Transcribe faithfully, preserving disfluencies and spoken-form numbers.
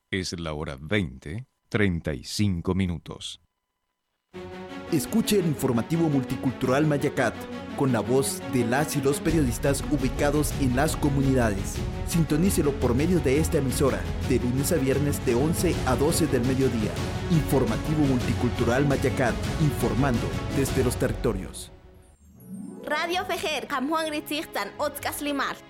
Es la hora veinte, treinta y cinco minutos. Escuche el informativo multicultural Mayacat, con la voz de las y los periodistas ubicados en las comunidades. Sintonícelo por medio de esta emisora, de lunes a viernes de once a doce del mediodía. Informativo multicultural Mayacat, informando desde los territorios. Radio Fejer, Kamhuang Ritzirtan, Otzkas Limar.